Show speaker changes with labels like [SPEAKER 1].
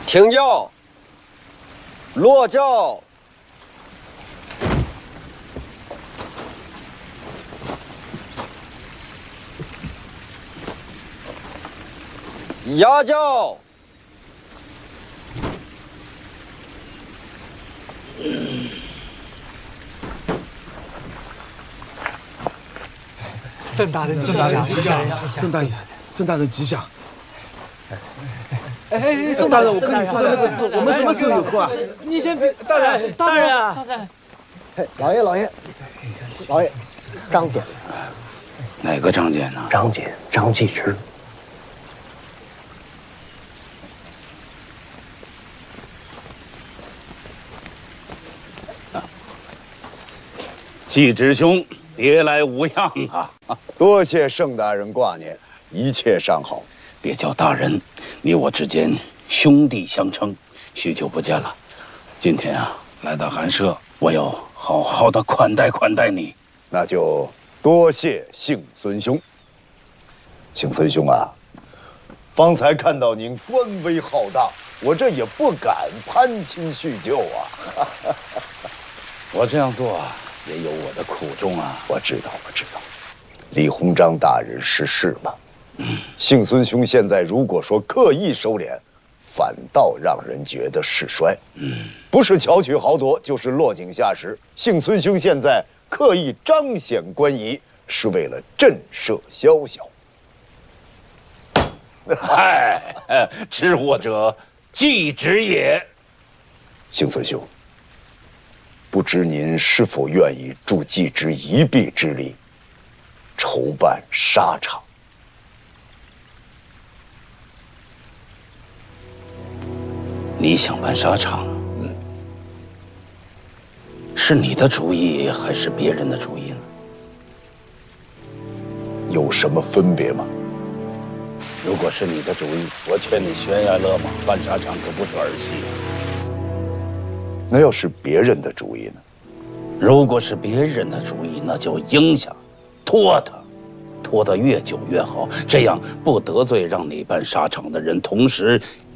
[SPEAKER 1] 听教，落教。压教。
[SPEAKER 2] 盛大人吉祥，
[SPEAKER 3] 盛大人吉祥。
[SPEAKER 2] 哎，
[SPEAKER 3] 盛大人，我跟你说的那个事，我们什么时候有空啊？
[SPEAKER 2] 你先别，大人啊！
[SPEAKER 4] 老爷，张检，
[SPEAKER 5] 哪个张检呢？
[SPEAKER 4] 张检，张继之。
[SPEAKER 5] 继之兄，别来无恙啊！
[SPEAKER 6] 多谢盛大人挂念，一切尚好。
[SPEAKER 5] 别叫大人，你我之间兄弟相称，许久不见了。今天啊，来到寒舍，我要好好的款待款待你。
[SPEAKER 6] 那就多谢幸孙兄。幸孙兄啊，方才看到您官威浩大，我这也不敢攀亲叙旧啊。
[SPEAKER 5] 我这样做也有我的苦衷啊。
[SPEAKER 6] 我知道。李鸿章大人逝世嘛，幸孙兄现在如果说刻意收敛，反倒让人觉得势衰。不是巧取豪夺，就是落井下石。幸孙兄现在刻意彰显官仪，是为了震慑宵小。
[SPEAKER 5] 嗨，知我者，继之也。
[SPEAKER 6] 幸孙兄，不知您是否愿意助继之一臂之力，筹办沙场？
[SPEAKER 5] 你想办沙场？是你的主意还是别人的主意呢？
[SPEAKER 6] 有什么分别吗？
[SPEAKER 5] 如果是你的主意，我劝你悬崖勒马，办沙场可不是儿戏啊。
[SPEAKER 6] 那要是别人的主意呢？
[SPEAKER 5] 如果是别人的主意，那就应下，拖得越久越好，这样不得罪让你办沙场的人，同时